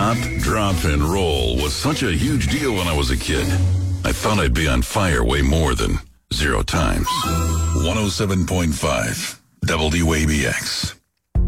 Stop, drop, and roll was such a huge deal when I was a kid. I thought I'd be on fire way more than 0 times. 107.5 WABX.